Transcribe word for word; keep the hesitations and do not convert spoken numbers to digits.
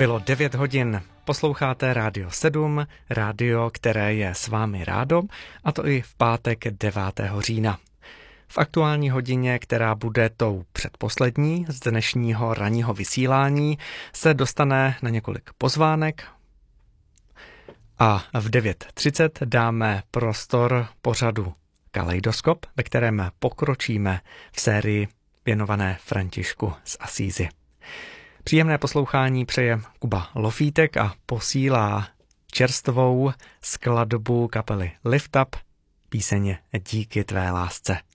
Bylo devět hodin. Posloucháte Rádio sedm, rádio, které je s vámi rádo, a to i v pátek devátého října. V aktuální hodině, která bude tou předposlední z dnešního ranního vysílání, se dostane na několik pozvánek a v devět třicet dáme prostor pořadu Kaleidoskop, ve kterém pokročíme v sérii věnované Františku z Asízy. Příjemné poslouchání přeje Kuba Lofítek a posílá čerstvou skladbu kapely Lift Up, píseň Díky tvé lásce.